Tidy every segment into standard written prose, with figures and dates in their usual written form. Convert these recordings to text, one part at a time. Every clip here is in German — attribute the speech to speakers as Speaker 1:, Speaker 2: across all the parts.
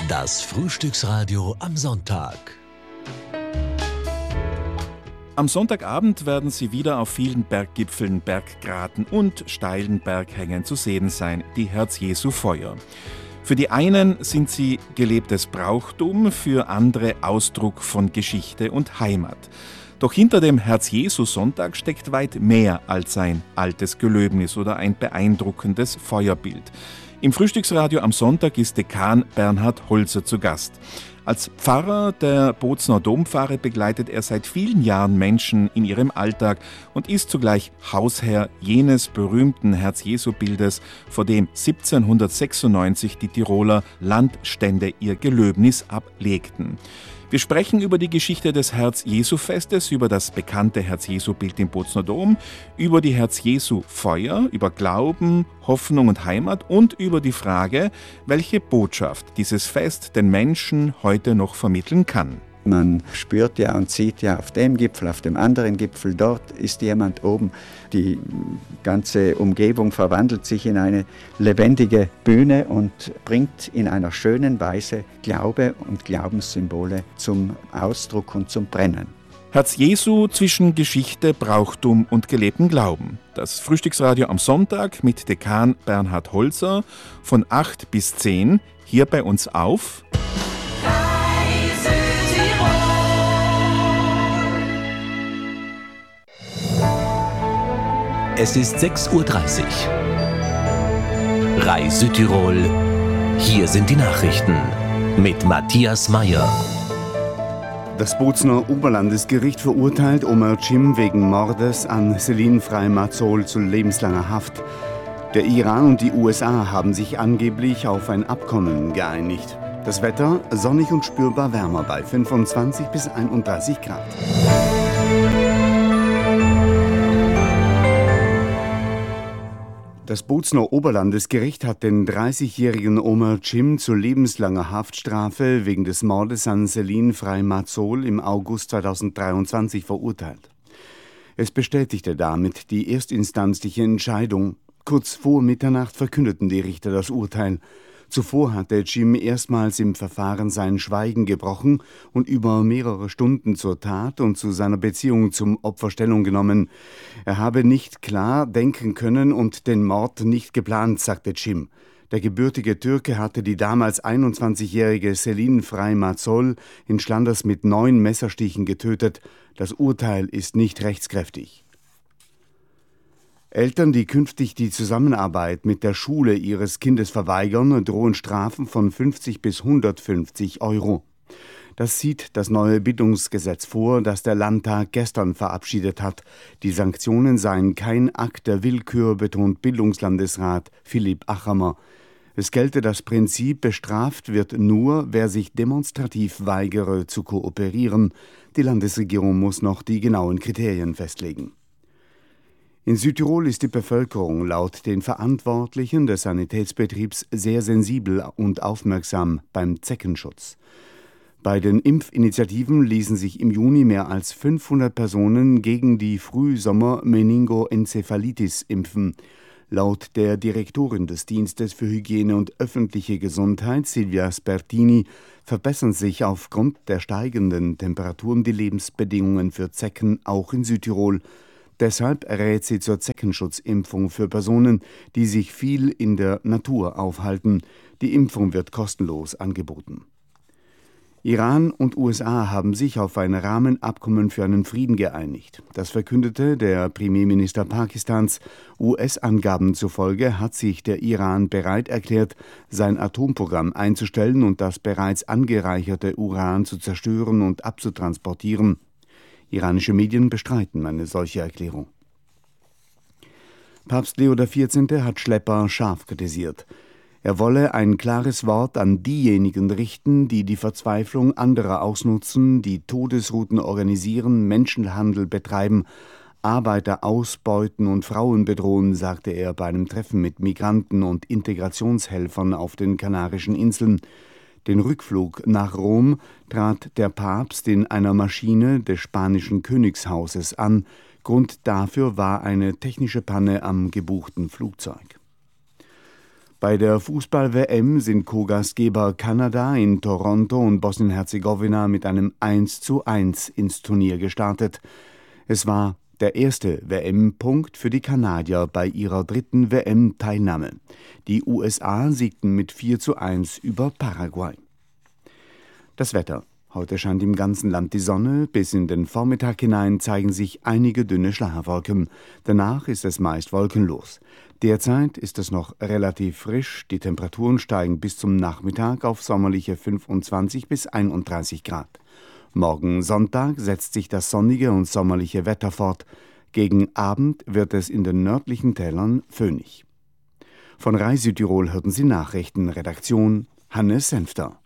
Speaker 1: Das Frühstücksradio am Sonntag.
Speaker 2: Am Sonntagabend werden sie wieder auf vielen Berggipfeln, Berggraten und steilen Berghängen zu sehen sein, die Herz-Jesu-Feuer. Für die einen sind sie gelebtes Brauchtum, für andere Ausdruck von Geschichte und Heimat. Doch hinter dem Herz-Jesu-Sonntag steckt weit mehr als ein altes Gelöbnis oder ein beeindruckendes Feuerbild. Im Frühstücksradio am Sonntag ist Dekan Bernhard Holzer zu Gast. Als Pfarrer der Bozner Dompfarre begleitet er seit vielen Jahren Menschen in ihrem Alltag und ist zugleich Hausherr jenes berühmten Herz-Jesu-Bildes, vor dem 1796 die Tiroler Landstände ihr Gelöbnis ablegten. Wir sprechen über die Geschichte des Herz-Jesu-Festes, über das bekannte Herz-Jesu-Bild im Bozner Dom, über die Herz-Jesu-Feuer, über Glauben, Hoffnung und Heimat und über die Frage, welche Botschaft dieses Fest den Menschen heute noch vermitteln kann.
Speaker 3: Man spürt ja und sieht ja auf dem Gipfel, auf dem anderen Gipfel, dort ist jemand oben. Die ganze Umgebung verwandelt sich in eine lebendige Bühne und bringt in einer schönen Weise Glaube und Glaubenssymbole zum Ausdruck und zum Brennen.
Speaker 2: Herz Jesu zwischen Geschichte, Brauchtum und gelebtem Glauben. Das Frühstücksradio am Sonntag mit Dekan Bernhard Holzer von 8 bis 10 hier bei uns auf
Speaker 1: Es ist 6:30 Uhr. RAI Südtirol. Hier sind die Nachrichten mit Matthias Meyer.
Speaker 4: Das Bozner Oberlandesgericht verurteilt Omar Cim wegen Mordes an Selin Frey-Mazzol zu lebenslanger Haft. Der Iran und die USA haben sich angeblich auf ein Abkommen geeinigt. Das Wetter sonnig und spürbar wärmer bei 25 bis 31 Grad. Das Bozner Oberlandesgericht hat den 30-jährigen Omar Cim zu lebenslanger Haftstrafe wegen des Mordes an Selin Frey-Mazzol im August 2023 verurteilt. Es bestätigte damit die erstinstanzliche Entscheidung. Kurz vor Mitternacht verkündeten die Richter das Urteil. Zuvor hatte Cim erstmals im Verfahren sein Schweigen gebrochen und über mehrere Stunden zur Tat und zu seiner Beziehung zum Opfer Stellung genommen. Er habe nicht klar denken können und den Mord nicht geplant, sagte Cim. Der gebürtige Türke hatte die damals 21-jährige Selin Frey-Mazzol in Schlanders mit 9 Messerstichen getötet. Das Urteil ist nicht rechtskräftig. Eltern, die künftig die Zusammenarbeit mit der Schule ihres Kindes verweigern, drohen Strafen von 50 bis 150 Euro. Das sieht das neue Bildungsgesetz vor, das der Landtag gestern verabschiedet hat. Die Sanktionen seien kein Akt der Willkür, betont Bildungslandesrat Philipp Achamer. Es gelte das Prinzip, bestraft wird nur, wer sich demonstrativ weigere zu kooperieren. Die Landesregierung muss noch die genauen Kriterien festlegen. In Südtirol ist die Bevölkerung laut den Verantwortlichen des Sanitätsbetriebs sehr sensibel und aufmerksam beim Zeckenschutz. Bei den Impfinitiativen ließen sich im Juni mehr als 500 Personen gegen die Frühsommer-Meningoenzephalitis impfen. Laut der Direktorin des Dienstes für Hygiene und öffentliche Gesundheit, Silvia Spertini, verbessern sich aufgrund der steigenden Temperaturen die Lebensbedingungen für Zecken auch in Südtirol. Deshalb rät sie zur Zeckenschutzimpfung für Personen, die sich viel in der Natur aufhalten. Die Impfung wird kostenlos angeboten. Iran und USA haben sich auf ein Rahmenabkommen für einen Frieden geeinigt. Das verkündete der Premierminister Pakistans. US-Angaben zufolge hat sich der Iran bereit erklärt, sein Atomprogramm einzustellen und das bereits angereicherte Uran zu zerstören und abzutransportieren. Iranische Medien bestreiten eine solche Erklärung. Papst Leo XIV. Hat Schlepper scharf kritisiert. Er wolle ein klares Wort an diejenigen richten, die die Verzweiflung anderer ausnutzen, die Todesrouten organisieren, Menschenhandel betreiben, Arbeiter ausbeuten und Frauen bedrohen, sagte er bei einem Treffen mit Migranten und Integrationshelfern auf den Kanarischen Inseln. Den Rückflug nach Rom trat der Papst in einer Maschine des spanischen Königshauses an. Grund dafür war eine technische Panne am gebuchten Flugzeug. Bei der Fußball-WM sind Co-Gastgeber Kanada in Toronto und Bosnien-Herzegowina mit einem 1:1 ins Turnier gestartet. Es war der erste WM-Punkt für die Kanadier bei ihrer 3. WM-Teilnahme. Die USA siegten mit 4:1 über Paraguay. Das Wetter. Heute scheint im ganzen Land die Sonne. Bis in den Vormittag hinein zeigen sich einige dünne Schleierwolken. Danach ist es meist wolkenlos. Derzeit ist es noch relativ frisch. Die Temperaturen steigen bis zum Nachmittag auf sommerliche 25 bis 31 Grad. Morgen Sonntag setzt sich das sonnige und sommerliche Wetter fort. Gegen Abend wird es in den nördlichen Tälern föhnig. Von Rai Südtirol hörten Sie Nachrichten. Redaktion Hannes Senfter.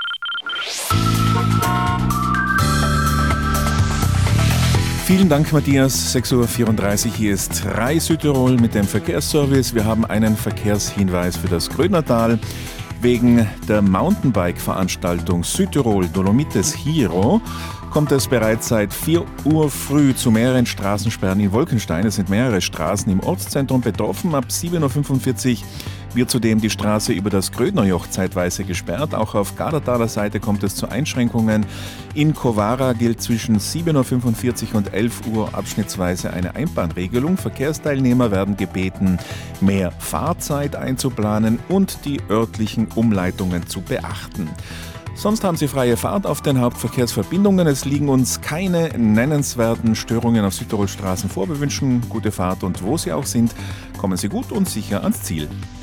Speaker 2: Vielen Dank, Matthias. 6:34 Uhr. Hier ist Rai Südtirol mit dem Verkehrsservice. Wir haben einen Verkehrshinweis für das Grödnertal. Wegen der Mountainbike-Veranstaltung Südtirol Dolomites Hero kommt es bereits seit 4 Uhr früh zu mehreren Straßensperren in Wolkenstein. Es sind mehrere Straßen im Ortszentrum betroffen. Ab 7:45 Uhr wird zudem die Straße über das Grödnerjoch zeitweise gesperrt. Auch auf Gardertaler Seite kommt es zu Einschränkungen. In Kovara gilt zwischen 7:45 Uhr und 11 Uhr abschnittsweise eine Einbahnregelung. Verkehrsteilnehmer werden gebeten, mehr Fahrzeit einzuplanen und die örtlichen Umleitungen zu beachten. Sonst haben Sie freie Fahrt auf den Hauptverkehrsverbindungen. Es liegen uns keine nennenswerten Störungen auf Südtirol Straßen vor. Wir wünschen gute Fahrt und wo Sie auch sind, kommen Sie gut und sicher ans Ziel.